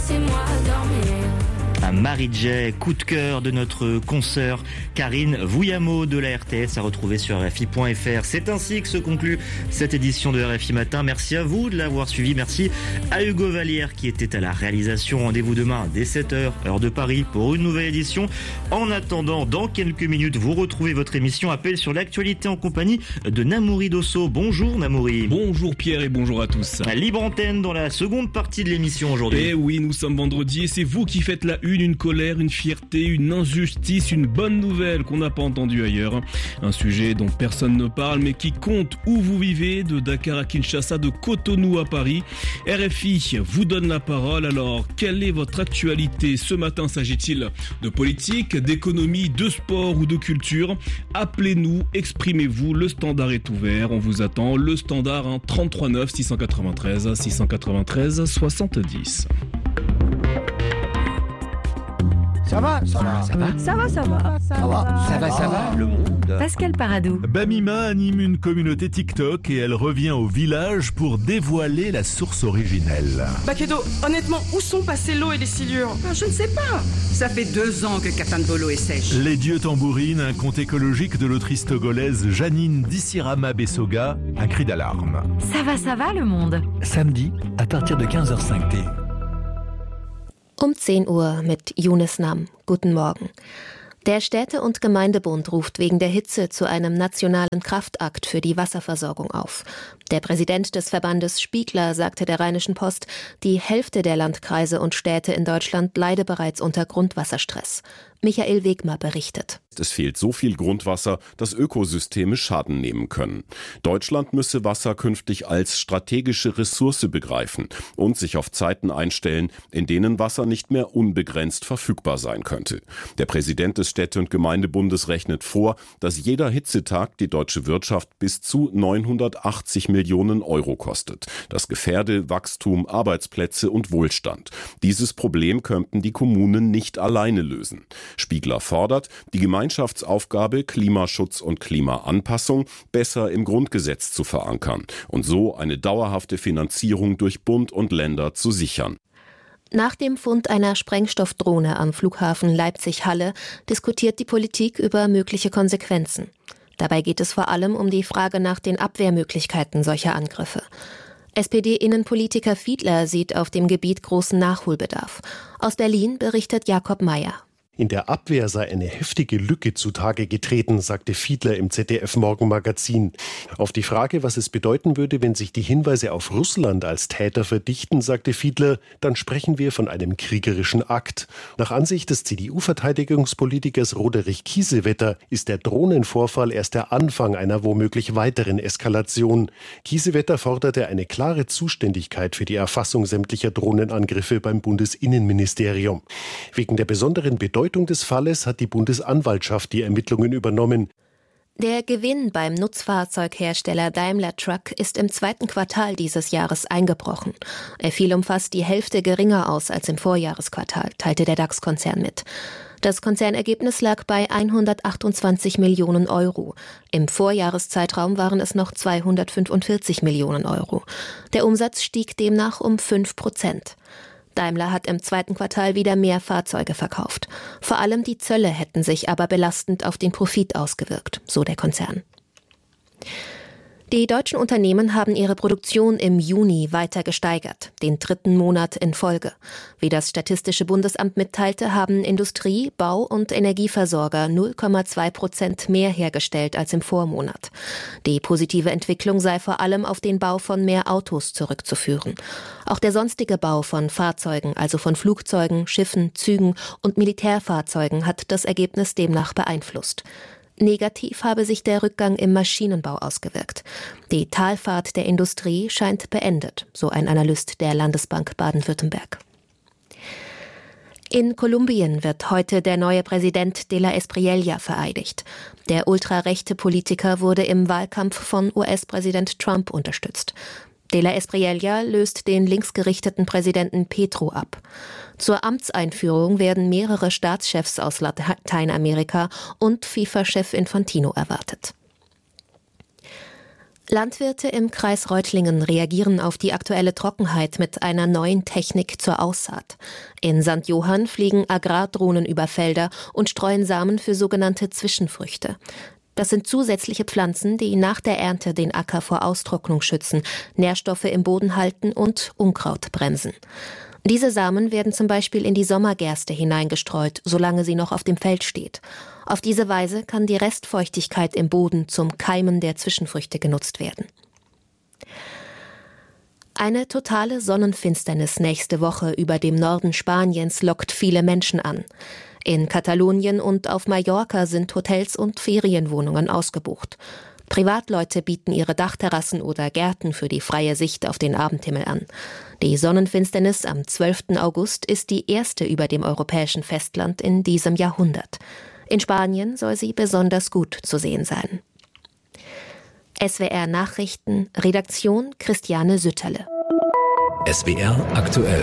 laissez-moi dormir. Un Marie-Jay, coup de cœur de notre consoeur Karine Vouillamo de la RTS à retrouver sur RFI.fr. C'est ainsi que se conclut cette édition de RFI Matin. Merci à vous de l'avoir suivi. Merci à Hugo Vallière qui était à la réalisation. Rendez-vous demain dès 7h, heure de Paris, pour une nouvelle édition. En attendant, dans quelques minutes, vous retrouvez votre émission Appel sur l'actualité en compagnie de Namouri Dosso. Bonjour Namouri. Bonjour Pierre et bonjour à tous. Libre antenne dans la seconde partie de l'émission aujourd'hui. Et oui, nous sommes vendredi et c'est vous qui faites la une colère, une fierté, une injustice, une bonne nouvelle qu'on n'a pas entendue ailleurs. Un sujet dont personne ne parle mais qui compte où vous vivez, de Dakar à Kinshasa, de Cotonou à Paris. RFI vous donne la parole. Alors, quelle est votre actualité ce matin? S'agit-il de politique, d'économie, de sport ou de culture? Appelez-nous, exprimez-vous, le standard est ouvert, on vous attend. Le standard 33 9 693 693 70. Ça va, le monde. Pascal Paradou. Bamima anime une communauté TikTok et elle revient au village pour dévoiler la source originelle. Bakedo, honnêtement, où sont passées l'eau et les silures? Je ne sais pas. Ça fait 2 ans que Katambolo est sèche. Les dieux tambourinent, un conte écologique de l'autrice togolaise Janine Dissirama Bessoga, un cri d'alarme. Ça va le monde. Samedi, à partir de 15h05 T. 10 Uhr mit Younes Nam. Guten Morgen. Der Städte- und Gemeindebund ruft wegen der Hitze zu einem nationalen Kraftakt für die Wasserversorgung auf. Der Präsident des Verbandes Spiegler sagte der Rheinischen Post, die Hälfte der Landkreise und Städte in Deutschland leide bereits unter Grundwasserstress. Michael Wegmer berichtet. Es fehlt so viel Grundwasser, dass Ökosysteme Schaden nehmen können. Deutschland müsse Wasser künftig als strategische Ressource begreifen und sich auf Zeiten einstellen, in denen Wasser nicht mehr unbegrenzt verfügbar sein könnte. Der Präsident des Städte- und Gemeindebundes rechnet vor, dass jeder Hitzetag die deutsche Wirtschaft bis zu 980 Millionen Euro kostet. Das gefährde Wachstum, Arbeitsplätze und Wohlstand. Dieses Problem könnten die Kommunen nicht alleine lösen. Spiegler fordert, die Gemeinschaftsaufgabe Klimaschutz und Klimaanpassung besser im Grundgesetz zu verankern und so eine dauerhafte Finanzierung durch Bund und Länder zu sichern. Nach dem Fund einer Sprengstoffdrohne am Flughafen Leipzig-Halle diskutiert die Politik über mögliche Konsequenzen. Dabei geht es vor allem um die Frage nach den Abwehrmöglichkeiten solcher Angriffe. SPD-Innenpolitiker Fiedler sieht auf dem Gebiet großen Nachholbedarf. Aus Berlin berichtet Jakob Mayer. In der Abwehr sei eine heftige Lücke zutage getreten, sagte Fiedler im ZDF-Morgenmagazin. Auf die Frage, was es bedeuten würde, wenn sich die Hinweise auf Russland als Täter verdichten, sagte Fiedler, dann sprechen wir von einem kriegerischen Akt. Nach Ansicht des CDU-Verteidigungspolitikers Roderich Kiesewetter ist der Drohnenvorfall erst der Anfang einer womöglich weiteren Eskalation. Kiesewetter forderte eine klare Zuständigkeit für die Erfassung sämtlicher Drohnenangriffe beim Bundesinnenministerium. Wegen der besonderen Bedeutung des Falles hat die Bundesanwaltschaft die Ermittlungen übernommen. Der Gewinn beim Nutzfahrzeughersteller Daimler Truck ist im 2. Quartal dieses Jahres eingebrochen. Er fiel um fast die Hälfte geringer aus als im Vorjahresquartal, teilte der DAX-Konzern mit. Das Konzernergebnis lag bei 128 Millionen Euro. Im Vorjahreszeitraum waren es noch 245 Millionen Euro. Der Umsatz stieg demnach um 5%. Daimler hat im 2. Quartal wieder mehr Fahrzeuge verkauft. Vor allem die Zölle hätten sich aber belastend auf den Profit ausgewirkt, so der Konzern. Die deutschen Unternehmen haben ihre Produktion im Juni weiter gesteigert, den 3. Monat in Folge. Wie das Statistische Bundesamt mitteilte, haben Industrie-, Bau- und Energieversorger 0,2% mehr hergestellt als im Vormonat. Die positive Entwicklung sei vor allem auf den Bau von mehr Autos zurückzuführen. Auch der sonstige Bau von Fahrzeugen, also von Flugzeugen, Schiffen, Zügen und Militärfahrzeugen, hat das Ergebnis demnach beeinflusst. Negativ habe sich der Rückgang im Maschinenbau ausgewirkt. Die Talfahrt der Industrie scheint beendet, so ein Analyst der Landesbank Baden-Württemberg. In Kolumbien wird heute der neue Präsident de la Espriella vereidigt. Der ultrarechte Politiker wurde im Wahlkampf von US-Präsident Trump unterstützt. De la Espriella löst den linksgerichteten Präsidenten Petro ab. Zur Amtseinführung werden mehrere Staatschefs aus Lateinamerika und FIFA-Chef Infantino erwartet. Landwirte im Kreis Reutlingen reagieren auf die aktuelle Trockenheit mit einer neuen Technik zur Aussaat. In St. Johann fliegen Agrardrohnen über Felder und streuen Samen für sogenannte Zwischenfrüchte. Das sind zusätzliche Pflanzen, die nach der Ernte den Acker vor Austrocknung schützen, Nährstoffe im Boden halten und Unkraut bremsen. Diese Samen werden zum Beispiel in die Sommergerste hineingestreut, solange sie noch auf dem Feld steht. Auf diese Weise kann die Restfeuchtigkeit im Boden zum Keimen der Zwischenfrüchte genutzt werden. Eine totale Sonnenfinsternis nächste Woche über dem Norden Spaniens lockt viele Menschen an. In Katalonien und auf Mallorca sind Hotels und Ferienwohnungen ausgebucht. Privatleute bieten ihre Dachterrassen oder Gärten für die freie Sicht auf den Abendhimmel an. Die Sonnenfinsternis am 12. August ist die erste über dem europäischen Festland in diesem Jahrhundert. In Spanien soll sie besonders gut zu sehen sein. SWR Nachrichten, Redaktion Christiane Sütterle. SWR aktuell.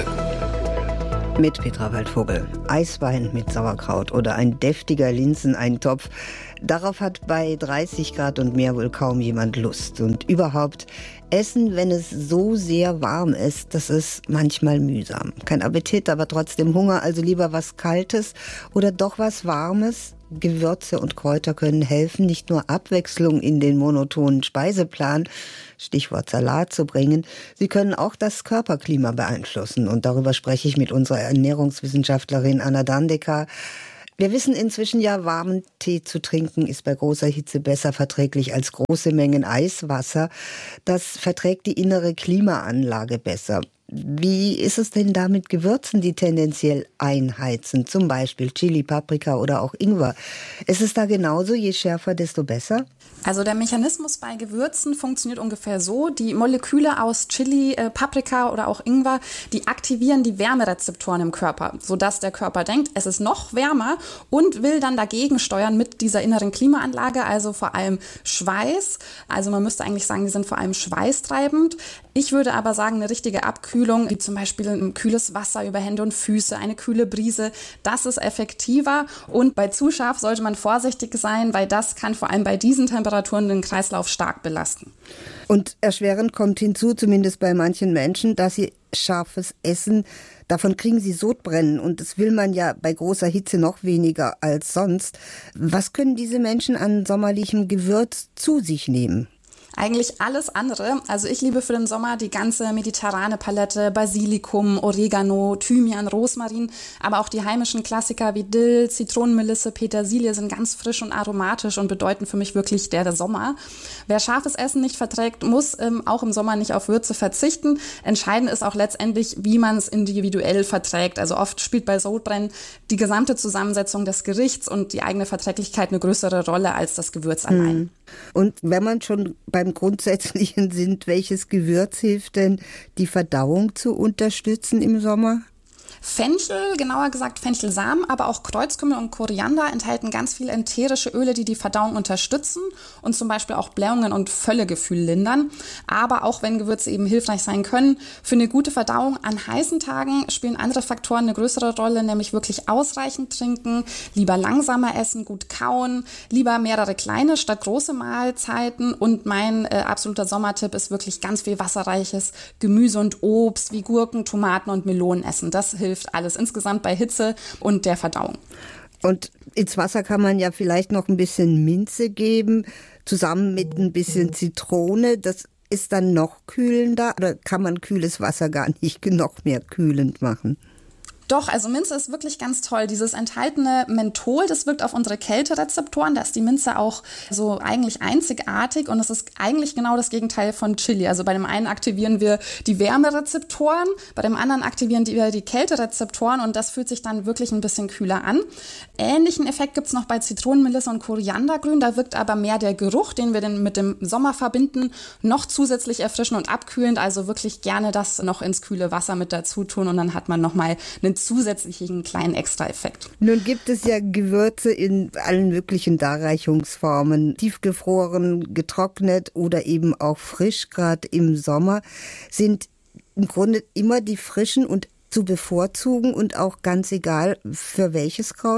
Mit Petra Waldvogel. Eiswein mit Sauerkraut oder ein deftiger Linseneintopf. Darauf hat bei 30 Grad und mehr wohl kaum jemand Lust. Und überhaupt, Essen, wenn es so sehr warm ist, das ist manchmal mühsam. Kein Appetit, aber trotzdem Hunger, also lieber was Kaltes oder doch was Warmes. Gewürze und Kräuter können helfen, nicht nur Abwechslung in den monotonen Speiseplan, Stichwort Salat, zu bringen. Sie können auch das Körperklima beeinflussen. Und darüber spreche ich mit unserer Ernährungswissenschaftlerin Anna Dandecker. Wir wissen inzwischen ja, warmen Tee zu trinken ist bei großer Hitze besser verträglich als große Mengen Eiswasser. Das verträgt die innere Klimaanlage besser. Wie ist es denn da mit Gewürzen, die tendenziell einheizen? Zum Beispiel Chili, Paprika oder auch Ingwer. Ist es da genauso, je schärfer, desto besser? Also der Mechanismus bei Gewürzen funktioniert ungefähr so. Die Moleküle aus Chili, Paprika oder auch Ingwer, die aktivieren die Wärmerezeptoren im Körper, sodass der Körper denkt, es ist noch wärmer und will dann dagegen steuern mit dieser inneren Klimaanlage, also vor allem Schweiß. Also man müsste eigentlich sagen, die sind vor allem schweißtreibend. Ich würde aber sagen, eine richtige Abkühlung, wie zum Beispiel ein kühles Wasser über Hände und Füße, eine kühle Brise, das ist effektiver. Und bei zu scharf sollte man vorsichtig sein, weil das kann vor allem bei diesen Temperaturen den Kreislauf stark belasten. Und erschwerend kommt hinzu, zumindest bei manchen Menschen, dass sie scharfes essen. Davon kriegen sie Sodbrennen und das will man ja bei großer Hitze noch weniger als sonst. Was können diese Menschen an sommerlichem Gewürz zu sich nehmen? Eigentlich alles andere. Also ich liebe für den Sommer die ganze mediterrane Palette, Basilikum, Oregano, Thymian, Rosmarin, aber auch die heimischen Klassiker wie Dill, Zitronenmelisse, Petersilie sind ganz frisch und aromatisch und bedeuten für mich wirklich der Sommer. Wer scharfes Essen nicht verträgt, muss auch im Sommer nicht auf Würze verzichten. Entscheidend ist auch letztendlich, wie man es individuell verträgt. Also oft spielt bei Sodbrennen die gesamte Zusammensetzung des Gerichts und die eigene Verträglichkeit eine größere Rolle als das Gewürz allein. Und wenn man schon beim Grundsätzlichen sind, welches Gewürz hilft denn, die Verdauung zu unterstützen im Sommer? Fenchel, genauer gesagt Fenchelsamen, aber auch Kreuzkümmel und Koriander enthalten ganz viele ätherische Öle, die die Verdauung unterstützen und zum Beispiel auch Blähungen und Völlegefühl lindern. Aber auch wenn Gewürze eben hilfreich sein können, für eine gute Verdauung an heißen Tagen spielen andere Faktoren eine größere Rolle, nämlich wirklich ausreichend trinken, lieber langsamer essen, gut kauen, lieber mehrere kleine statt große Mahlzeiten. Und mein absoluter Sommertipp ist wirklich ganz viel wasserreiches Gemüse und Obst wie Gurken, Tomaten und Melonen essen. Das hilft alles insgesamt bei Hitze und der Verdauung. Und ins Wasser kann man ja vielleicht noch ein bisschen Minze geben, zusammen mit ein bisschen Zitrone. Das ist dann noch kühlender, oder kann man kühles Wasser gar nicht noch mehr kühlend machen? Doch, also Minze ist wirklich ganz toll. Dieses enthaltene Menthol, das wirkt auf unsere Kälterezeptoren. Da ist die Minze auch so eigentlich einzigartig und es ist eigentlich genau das Gegenteil von Chili. Also bei dem einen aktivieren wir die Wärmerezeptoren, bei dem anderen aktivieren wir die Kälterezeptoren und das fühlt sich dann wirklich ein bisschen kühler an. Ähnlichen Effekt gibt's noch bei Zitronenmelisse und Koriandergrün. Da wirkt aber mehr der Geruch, den wir denn mit dem Sommer verbinden, noch zusätzlich erfrischend und abkühlend. Also wirklich gerne das noch ins kühle Wasser mit dazu tun und dann hat man nochmal einen zusätzlichen kleinen Extra-Effekt. Nun gibt es ja Gewürze in allen möglichen Darreichungsformen, tiefgefroren, getrocknet oder eben auch frisch, gerade im Sommer. Sind im Grunde immer die frischen und zu bevorzugen und auch ganz egal für welches Kraut?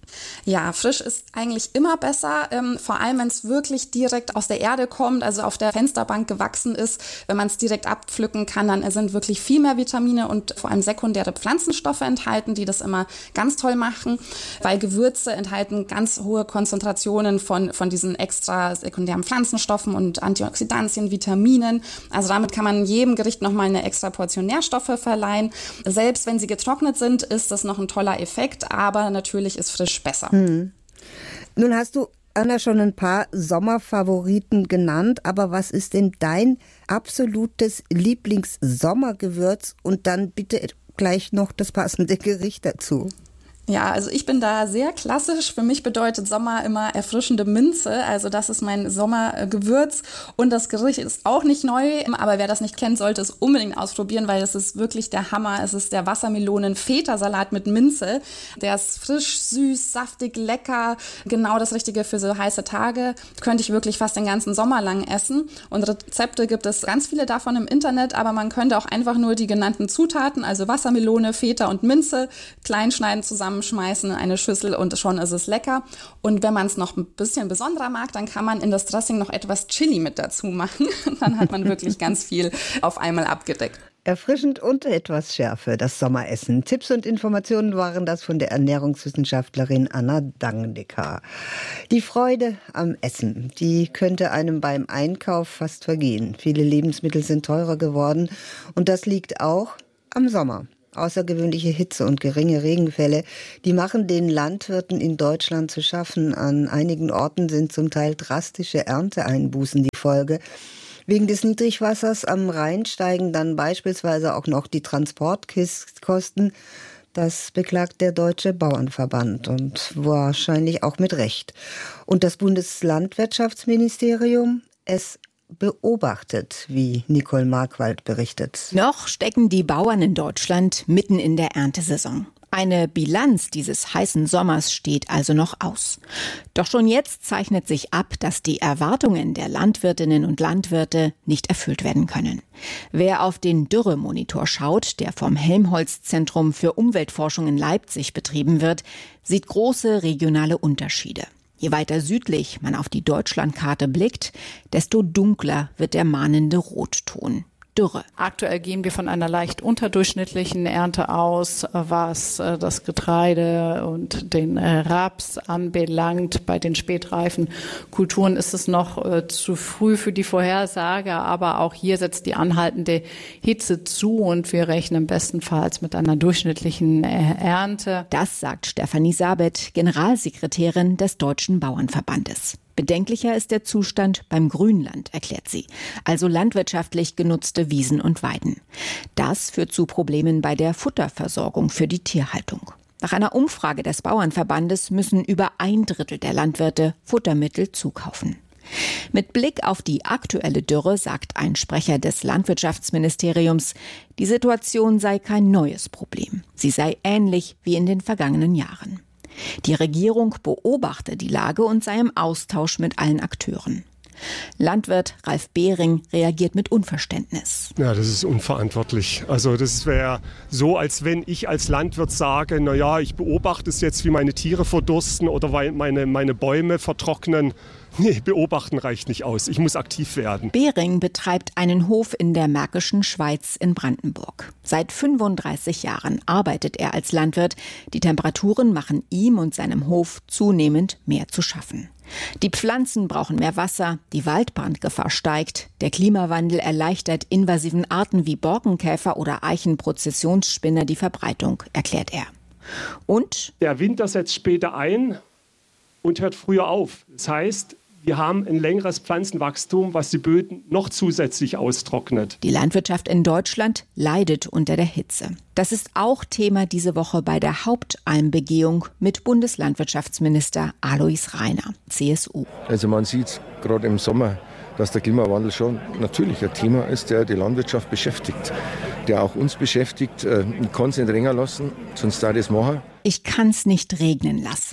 Ja, frisch ist eigentlich immer besser, vor allem wenn es wirklich direkt aus der Erde kommt, also auf der Fensterbank gewachsen ist. Wenn man es direkt abpflücken kann, dann sind wirklich viel mehr Vitamine und vor allem sekundäre Pflanzenstoffe enthalten, die das immer ganz toll machen, weil Gewürze enthalten ganz hohe Konzentrationen von diesen extra sekundären Pflanzenstoffen und Antioxidantien, Vitaminen. Also damit kann man jedem Gericht nochmal eine extra Portion Nährstoffe verleihen. Selbst wenn sie getrocknet sind, ist das noch ein toller Effekt, aber natürlich ist frisch besser. Nun hast du, Anna, schon ein paar Sommerfavoriten genannt, aber was ist denn dein absolutes Lieblingssommergewürz und dann bitte gleich noch das passende Gericht dazu? Ja, also ich bin da sehr klassisch. Für mich bedeutet Sommer immer erfrischende Minze. Also das ist mein Sommergewürz. Und das Gericht ist auch nicht neu, aber wer das nicht kennt, sollte es unbedingt ausprobieren, weil es ist wirklich der Hammer. Es ist der Wassermelonen-Feta-Salat mit Minze. Der ist frisch, süß, saftig, lecker. Genau das Richtige für so heiße Tage. Könnte ich wirklich fast den ganzen Sommer lang essen. Und Rezepte gibt es ganz viele davon im Internet, aber man könnte auch einfach nur die genannten Zutaten, also Wassermelone, Feta und Minze, klein schneiden, zusammenschmeißen in eine Schüssel und schon ist es lecker. Und wenn man es noch ein bisschen besonderer mag, dann kann man in das Dressing noch etwas Chili mit dazu machen. Dann hat man wirklich ganz viel auf einmal abgedeckt. Erfrischend und etwas Schärfe, das Sommeressen. Tipps und Informationen waren das von der Ernährungswissenschaftlerin Anna Dannecker. Die Freude am Essen, die könnte einem beim Einkauf fast vergehen. Viele Lebensmittel sind teurer geworden und das liegt auch am Sommer. Außergewöhnliche Hitze und geringe Regenfälle, die machen den Landwirten in Deutschland zu schaffen. An einigen Orten sind zum Teil drastische Ernteeinbußen die Folge. Wegen des Niedrigwassers am Rhein steigen dann beispielsweise auch noch die Transportkosten. Das beklagt der Deutsche Bauernverband und wahrscheinlich auch mit Recht. Und das Bundeslandwirtschaftsministerium, es beobachtet, wie Nicole Markwald berichtet. Noch stecken die Bauern in Deutschland mitten in der Erntesaison. Eine Bilanz dieses heißen Sommers steht also noch aus. Doch schon jetzt zeichnet sich ab, dass die Erwartungen der Landwirtinnen und Landwirte nicht erfüllt werden können. Wer auf den Dürremonitor schaut, der vom Helmholtz-Zentrum für Umweltforschung in Leipzig betrieben wird, sieht große regionale Unterschiede. Je weiter südlich man auf die Deutschlandkarte blickt, desto dunkler wird der mahnende Rotton. Dürre. Aktuell gehen wir von einer leicht unterdurchschnittlichen Ernte aus, was das Getreide und den Raps anbelangt. Bei den spätreifen Kulturen ist es noch zu früh für die Vorhersage, aber auch hier setzt die anhaltende Hitze zu und wir rechnen bestenfalls mit einer durchschnittlichen Ernte. Das sagt Stefanie Sabet, Generalsekretärin des Deutschen Bauernverbandes. Bedenklicher ist der Zustand beim Grünland, erklärt sie, also landwirtschaftlich genutzte Wiesen und Weiden. Das führt zu Problemen bei der Futterversorgung für die Tierhaltung. Nach einer Umfrage des Bauernverbandes müssen über 1/3 der Landwirte Futtermittel zukaufen. Mit Blick auf die aktuelle Dürre sagt ein Sprecher des Landwirtschaftsministeriums, die Situation sei kein neues Problem. Sie sei ähnlich wie in den vergangenen Jahren. Die Regierung beobachte die Lage und sei im Austausch mit allen Akteuren. Landwirt Ralf Behring reagiert mit Unverständnis. Ja, das ist unverantwortlich. Also das wäre so, als wenn ich als Landwirt sage, naja, ich beobachte es jetzt, wie meine Tiere verdursten oder weil meine Bäume vertrocknen. Nee, beobachten reicht nicht aus. Ich muss aktiv werden. Behring betreibt einen Hof in der Märkischen Schweiz in Brandenburg. Seit 35 Jahren arbeitet er als Landwirt. Die Temperaturen machen ihm und seinem Hof zunehmend mehr zu schaffen. Die Pflanzen brauchen mehr Wasser, die Waldbrandgefahr steigt, der Klimawandel erleichtert invasiven Arten wie Borkenkäfer oder Eichenprozessionsspinne die Verbreitung, erklärt er. Und der Winter setzt später ein und hört früher auf. Das heißt, wir haben ein längeres Pflanzenwachstum, was die Böden noch zusätzlich austrocknet. Die Landwirtschaft in Deutschland leidet unter der Hitze. Das ist auch Thema diese Woche bei der Hauptalmbegehung mit Bundeslandwirtschaftsminister Alois Rainer, CSU. Also man sieht gerade im Sommer, dass der Klimawandel schon natürlich ein Thema ist, der die Landwirtschaft beschäftigt, der auch uns beschäftigt. Ich kann es nicht regnen lassen, sonst da das machen. Ich kann's nicht regnen lassen.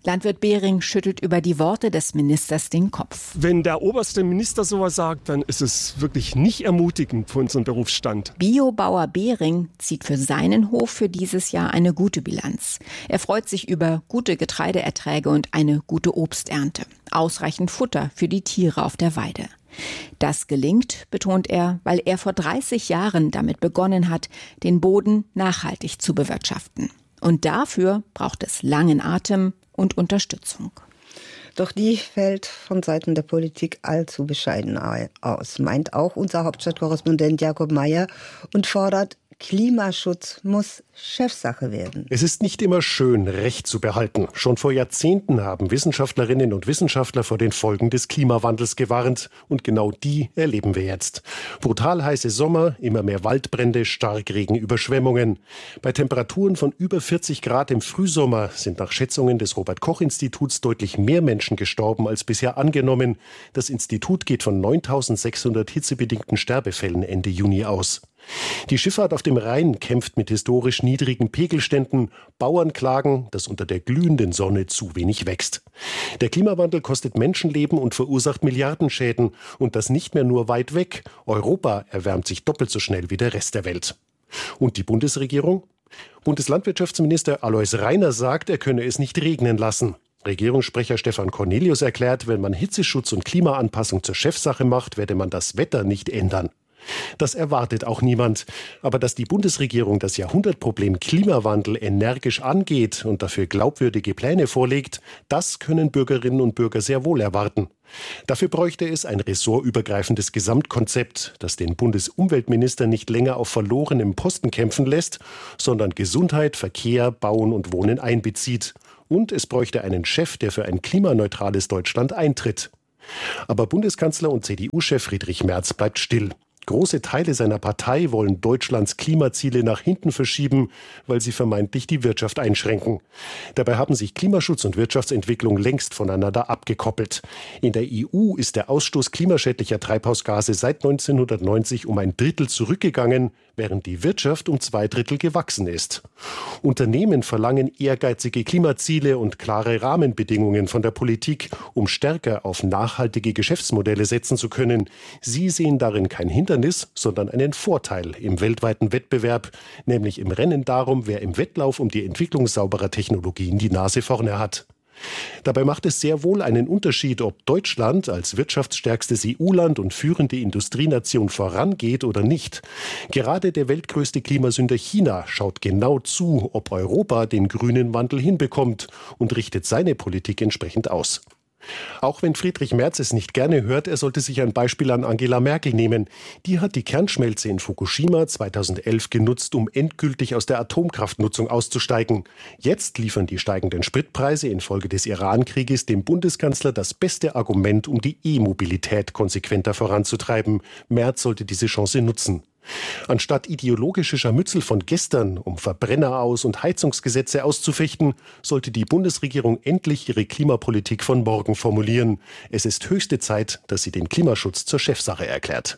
Landwirt Behring schüttelt über die Worte des Ministers den Kopf. Wenn der oberste Minister sowas sagt, dann ist es wirklich nicht ermutigend für unseren Berufsstand. Biobauer Behring zieht für seinen Hof für dieses Jahr eine gute Bilanz. Er freut sich über gute Getreideerträge und eine gute Obsternte. Ausreichend Futter für die Tiere auf der Weide. Das gelingt, betont er, weil er vor 30 Jahren damit begonnen hat, den Boden nachhaltig zu bewirtschaften. Und dafür braucht es langen Atem und Unterstützung. Doch die fällt von Seiten der Politik allzu bescheiden aus, meint auch unser Hauptstadtkorrespondent Jakob Mayer und fordert, Klimaschutz muss Chefsache werden. Es ist nicht immer schön, Recht zu behalten. Schon vor Jahrzehnten haben Wissenschaftlerinnen und Wissenschaftler vor den Folgen des Klimawandels gewarnt. Und genau die erleben wir jetzt. Brutal heiße Sommer, immer mehr Waldbrände, Starkregen, Überschwemmungen. Bei Temperaturen von über 40 Grad im Frühsommer sind nach Schätzungen des Robert-Koch-Instituts deutlich mehr Menschen gestorben als bisher angenommen. Das Institut geht von 9.600 hitzebedingten Sterbefällen Ende Juni aus. Die Schifffahrt auf dem Rhein kämpft mit historisch niedrigen Pegelständen. Bauern klagen, dass unter der glühenden Sonne zu wenig wächst. Der Klimawandel kostet Menschenleben und verursacht Milliardenschäden. Und das nicht mehr nur weit weg. Europa erwärmt sich doppelt so schnell wie der Rest der Welt. Und die Bundesregierung? Bundeslandwirtschaftsminister Alois Rainer sagt, er könne es nicht regnen lassen. Regierungssprecher Stefan Cornelius erklärt, wenn man Hitzeschutz und Klimaanpassung zur Chefsache macht, werde man das Wetter nicht ändern. Das erwartet auch niemand. Aber dass die Bundesregierung das Jahrhundertproblem Klimawandel energisch angeht und dafür glaubwürdige Pläne vorlegt, das können Bürgerinnen und Bürger sehr wohl erwarten. Dafür bräuchte es ein ressortübergreifendes Gesamtkonzept, das den Bundesumweltminister nicht länger auf verlorenem Posten kämpfen lässt, sondern Gesundheit, Verkehr, Bauen und Wohnen einbezieht. Und es bräuchte einen Chef, der für ein klimaneutrales Deutschland eintritt. Aber Bundeskanzler und CDU-Chef Friedrich Merz bleibt still. Große Teile seiner Partei wollen Deutschlands Klimaziele nach hinten verschieben, weil sie vermeintlich die Wirtschaft einschränken. Dabei haben sich Klimaschutz und Wirtschaftsentwicklung längst voneinander abgekoppelt. In der EU ist der Ausstoß klimaschädlicher Treibhausgase seit 1990 um 1/3 zurückgegangen, während die Wirtschaft um 2/3 gewachsen ist. Unternehmen verlangen ehrgeizige Klimaziele und klare Rahmenbedingungen von der Politik, um stärker auf nachhaltige Geschäftsmodelle setzen zu können. Sie sehen darin kein Hindernis, sondern einen Vorteil im weltweiten Wettbewerb, nämlich im Rennen darum, wer im Wettlauf um die Entwicklung sauberer Technologien die Nase vorne hat. Dabei macht es sehr wohl einen Unterschied, ob Deutschland als wirtschaftsstärkstes EU-Land und führende Industrienation vorangeht oder nicht. Gerade der weltgrößte Klimasünder China schaut genau zu, ob Europa den grünen Wandel hinbekommt und richtet seine Politik entsprechend aus. Auch wenn Friedrich Merz es nicht gerne hört, er sollte sich ein Beispiel an Angela Merkel nehmen. Die hat die Kernschmelze in Fukushima 2011 genutzt, um endgültig aus der Atomkraftnutzung auszusteigen. Jetzt liefern die steigenden Spritpreise infolge des Iran-Krieges dem Bundeskanzler das beste Argument, um die E-Mobilität konsequenter voranzutreiben. Merz sollte diese Chance nutzen. Anstatt ideologische Scharmützel von gestern, um Verbrenneraus- und Heizungsgesetze auszufechten, sollte die Bundesregierung endlich ihre Klimapolitik von morgen formulieren. Es ist höchste Zeit, dass sie den Klimaschutz zur Chefsache erklärt.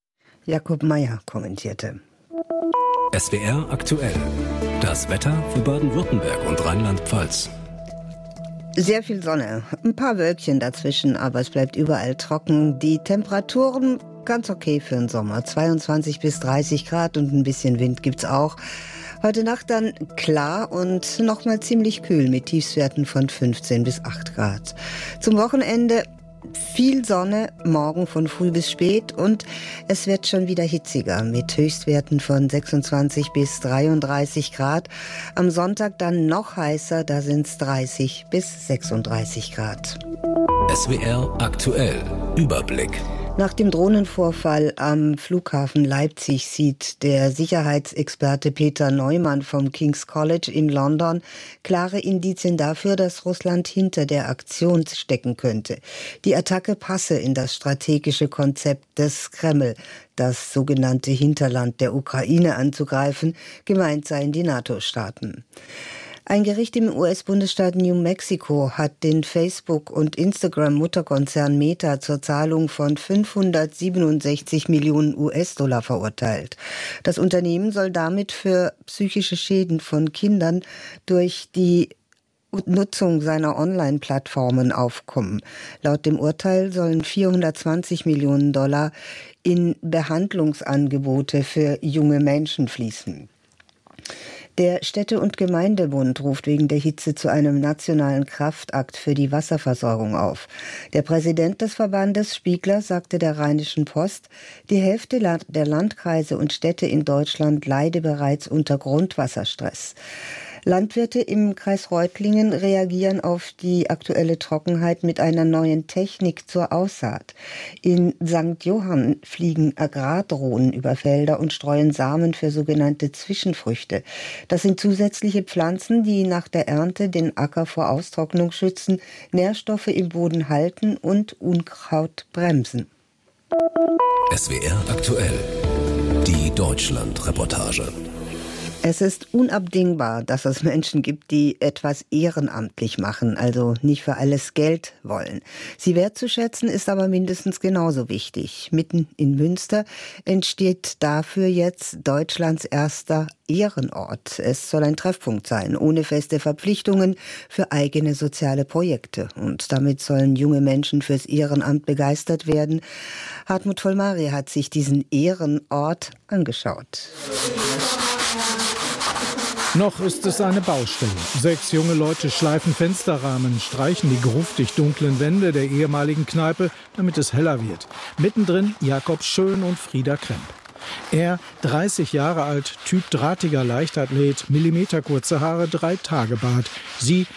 Jakob Mayer kommentierte. SWR aktuell. Das Wetter für Baden-Württemberg und Rheinland-Pfalz. Sehr viel Sonne, ein paar Wölkchen dazwischen, aber es bleibt überall trocken. Die Temperaturen ganz okay für den Sommer, 22 bis 30 Grad und ein bisschen Wind gibt's auch. Heute Nacht dann klar und nochmal ziemlich kühl mit Tiefstwerten von 15 bis 8 Grad. Zum Wochenende viel Sonne, morgen von früh bis spät und es wird schon wieder hitziger mit Höchstwerten von 26 bis 33 Grad. Am Sonntag dann noch heißer, da sind es 30 bis 36 Grad. SWR aktuell. Überblick. Nach dem Drohnenvorfall am Flughafen Leipzig sieht der Sicherheitsexperte Peter Neumann vom King's College in London klare Indizien dafür, dass Russland hinter der Aktion stecken könnte. Die Attacke passe in das strategische Konzept des Kreml, das sogenannte Hinterland der Ukraine anzugreifen, gemeint seien die NATO-Staaten. Ein Gericht im US-Bundesstaat New Mexico hat den Facebook- und Instagram-Mutterkonzern Meta zur Zahlung von 567 Millionen US-Dollar verurteilt. Das Unternehmen soll damit für psychische Schäden von Kindern durch die Nutzung seiner Online-Plattformen aufkommen. Laut dem Urteil sollen 420 Millionen Dollar in Behandlungsangebote für junge Menschen fließen. Der Städte- und Gemeindebund ruft wegen der Hitze zu einem nationalen Kraftakt für die Wasserversorgung auf. Der Präsident des Verbandes, Spiegler, sagte der Rheinischen Post, die Hälfte der Landkreise und Städte in Deutschland leide bereits unter Grundwasserstress. Landwirte im Kreis Reutlingen reagieren auf die aktuelle Trockenheit mit einer neuen Technik zur Aussaat. In St. Johann fliegen Agrardrohnen über Felder und streuen Samen für sogenannte Zwischenfrüchte. Das sind zusätzliche Pflanzen, die nach der Ernte den Acker vor Austrocknung schützen, Nährstoffe im Boden halten und Unkraut bremsen. SWR aktuell. Die Deutschland-Reportage. Es ist unabdingbar, dass es Menschen gibt, die etwas ehrenamtlich machen, also nicht für alles Geld wollen. Sie wertzuschätzen ist aber mindestens genauso wichtig. Mitten in Münster entsteht dafür jetzt Deutschlands erster Ehrenort. Es soll ein Treffpunkt sein, ohne feste Verpflichtungen für eigene soziale Projekte. Und damit sollen junge Menschen fürs Ehrenamt begeistert werden. Hartmut Vollmari hat sich diesen Ehrenort angeschaut. Noch ist es eine Baustelle. 6 junge Leute schleifen Fensterrahmen, streichen die gruftig dunklen Wände der ehemaligen Kneipe, damit es heller wird. Mittendrin Jakob Schön und Frieda Kremp. Er, 30 Jahre alt, Typ drahtiger Leichtathlet, millimeterkurze Haare, 3-Tage-Bart. Sie,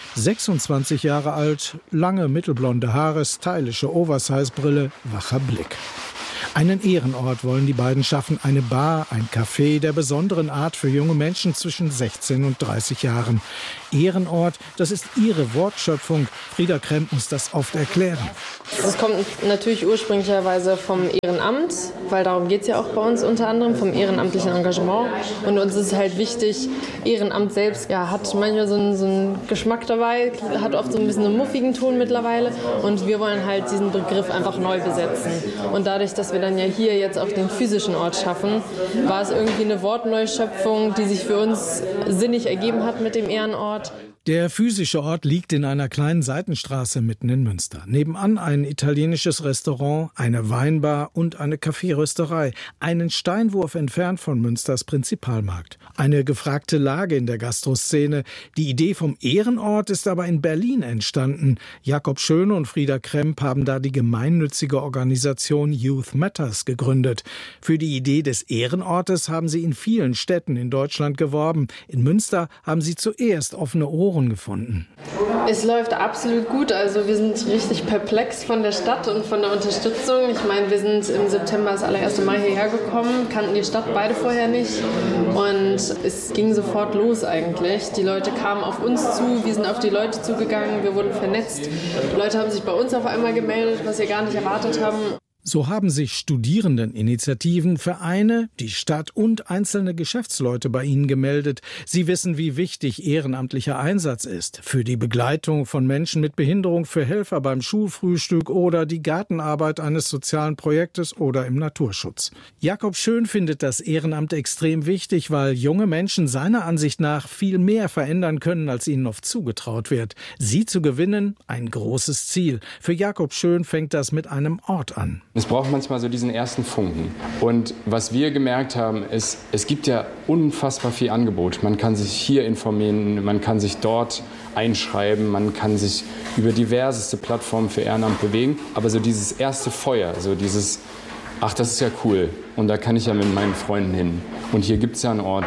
26 Jahre alt, lange mittelblonde Haare, stylische Oversize-Brille, wacher Blick. Einen Ehrenort wollen die beiden schaffen, eine Bar, ein Café der besonderen Art für junge Menschen zwischen 16 und 30 Jahren. Ehrenort, das ist ihre Wortschöpfung. Frieda Kremp muss das oft erklären. Das kommt natürlich ursprünglicherweise vom Ehrenamt, weil darum geht es ja auch bei uns unter anderem, vom ehrenamtlichen Engagement. Und uns ist halt wichtig, Ehrenamt selbst hat manchmal so einen Geschmack dabei, hat oft so ein bisschen einen muffigen Ton mittlerweile. Und wir wollen halt diesen Begriff einfach neu besetzen. Und dadurch, dass wir dann ja hier jetzt auch den physischen Ort schaffen, war es irgendwie eine Wortneuschöpfung, die sich für uns sinnig ergeben hat mit dem Ehrenort. Der physische Ort liegt in einer kleinen Seitenstraße mitten in Münster. Nebenan ein italienisches Restaurant, eine Weinbar und eine Kaffeerösterei. Einen Steinwurf entfernt von Münsters Prinzipalmarkt. Eine gefragte Lage in der Gastroszene. Die Idee vom Ehrenort ist aber in Berlin entstanden. Jakob Schön und Frieda Kremp haben da die gemeinnützige Organisation Youth Matters gegründet. Für die Idee des Ehrenortes haben sie in vielen Städten in Deutschland geworben. In Münster haben sie zuerst offene Ohren gefunden. Es läuft absolut gut. Also wir sind richtig perplex von der Stadt und von der Unterstützung. Ich meine, wir sind im September das allererste Mal hierher gekommen, kannten die Stadt beide vorher nicht. Und es ging sofort los eigentlich. Die Leute kamen auf uns zu, wir sind auf die Leute zugegangen, wir wurden vernetzt. Die Leute haben sich bei uns auf einmal gemeldet, was wir gar nicht erwartet haben. So haben sich Studierendeninitiativen, Vereine, die Stadt und einzelne Geschäftsleute bei ihnen gemeldet. Sie wissen, wie wichtig ehrenamtlicher Einsatz ist. Für die Begleitung von Menschen mit Behinderung, für Helfer beim Schulfrühstück oder die Gartenarbeit eines sozialen Projektes oder im Naturschutz. Jakob Schön findet das Ehrenamt extrem wichtig, weil junge Menschen seiner Ansicht nach viel mehr verändern können, als ihnen oft zugetraut wird. Sie zu gewinnen, ein großes Ziel. Für Jakob Schön fängt das mit einem Ort an. Es braucht manchmal so diesen ersten Funken. Und was wir gemerkt haben, ist, es gibt ja unfassbar viel Angebot. Man kann sich hier informieren, man kann sich dort einschreiben, man kann sich über diverseste Plattformen für Ehrenamt bewegen. Aber so dieses erste Feuer, so dieses, ach, das ist ja cool und da kann ich ja mit meinen Freunden hin. Und hier gibt es ja einen Ort,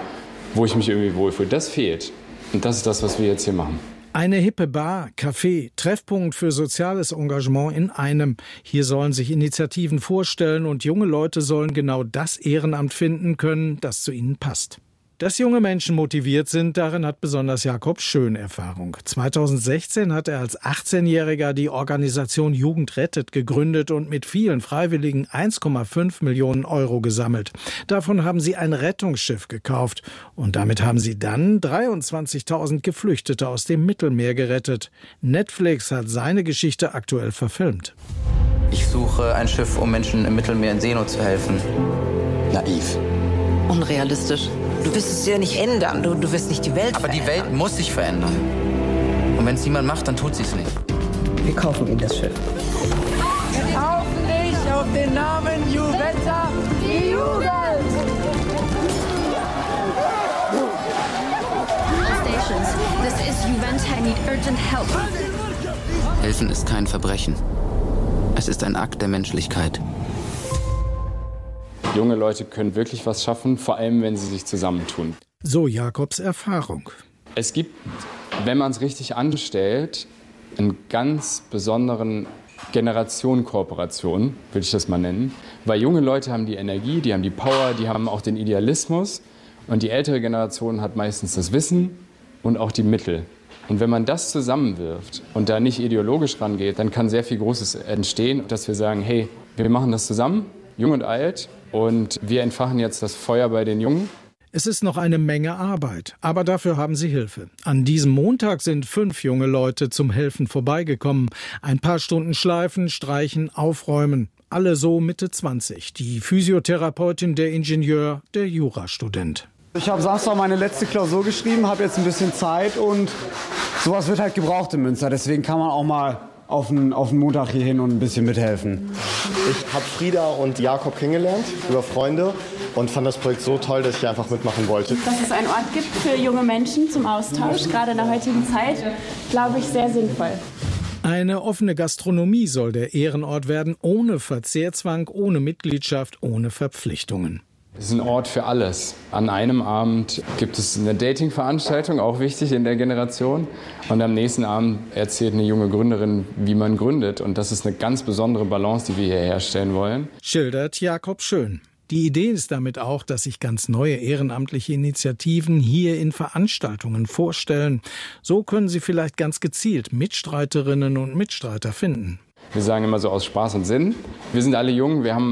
wo ich mich irgendwie wohlfühle. Das fehlt. Und das ist das, was wir jetzt hier machen. Eine hippe Bar, Café, Treffpunkt für soziales Engagement in einem. Hier sollen sich Initiativen vorstellen und junge Leute sollen genau das Ehrenamt finden können, das zu ihnen passt. Dass junge Menschen motiviert sind, darin hat besonders Jakob Schön Erfahrung. 2016 hat er als 18-Jähriger die Organisation Jugend rettet gegründet und mit vielen Freiwilligen 1,5 Millionen Euro gesammelt. Davon haben sie ein Rettungsschiff gekauft und damit haben sie dann 23.000 Geflüchtete aus dem Mittelmeer gerettet. Netflix hat seine Geschichte aktuell verfilmt. Ich suche ein Schiff, um Menschen im Mittelmeer in Seenot zu helfen. Naiv. Unrealistisch. Du wirst es ja nicht ändern, du wirst nicht die Welt verändern. Aber die Welt muss sich verändern. Und wenn es niemand macht, dann tut sie es nicht. Wir kaufen Ihnen das Schiff. Wir kaufen nicht auf den Namen Juventa die Jugend! Stations, this is Juventa, I need urgent help. Helfen ist kein Verbrechen. Es ist ein Akt der Menschlichkeit. Junge Leute können wirklich was schaffen, vor allem wenn sie sich zusammentun. So Jakobs Erfahrung. Es gibt, wenn man es richtig anstellt, einen ganz besonderen Generationenkooperation, würde ich das mal nennen. Weil junge Leute haben die Energie, die haben die Power, die haben auch den Idealismus. Und die ältere Generation hat meistens das Wissen und auch die Mittel. Und wenn man das zusammenwirft und da nicht ideologisch rangeht, dann kann sehr viel Großes entstehen, dass wir sagen, hey, wir machen das zusammen, jung und alt, und wir entfachen jetzt das Feuer bei den Jungen. Es ist noch eine Menge Arbeit, aber dafür haben sie Hilfe. An diesem Montag sind 5 junge Leute zum Helfen vorbeigekommen. Ein paar Stunden schleifen, streichen, aufräumen. Alle so Mitte 20. Die Physiotherapeutin, der Ingenieur, der Jurastudent. Ich habe Samstag meine letzte Klausur geschrieben, habe jetzt ein bisschen Zeit und sowas wird halt gebraucht in Münster. Deswegen kann man auch mal auf den Montag hier hin und ein bisschen mithelfen. Ich habe Frieda und Jakob kennengelernt über Freunde und fand das Projekt so toll, dass ich einfach mitmachen wollte. Dass es einen Ort gibt für junge Menschen zum Austausch, gerade in der heutigen Zeit, glaube ich, sehr sinnvoll. Eine offene Gastronomie soll der Ehrenort werden, ohne Verzehrzwang, ohne Mitgliedschaft, ohne Verpflichtungen. Es ist ein Ort für alles. An einem Abend gibt es eine Dating-Veranstaltung, auch wichtig in der Generation. Und am nächsten Abend erzählt eine junge Gründerin, wie man gründet. Und das ist eine ganz besondere Balance, die wir hier herstellen wollen. Schildert Jakob Schön. Die Idee ist damit auch, dass sich ganz neue ehrenamtliche Initiativen hier in Veranstaltungen vorstellen. So können sie vielleicht ganz gezielt Mitstreiterinnen und Mitstreiter finden. Wir sagen immer so aus Spaß und Sinn. Wir sind alle jung, wir haben